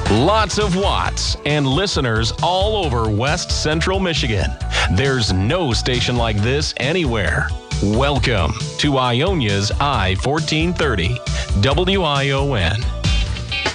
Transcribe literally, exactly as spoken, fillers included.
Lots of watts and listeners all over West Central Michigan. There's no station like this anywhere. Welcome to Ionia's I fourteen thirty, W I O N.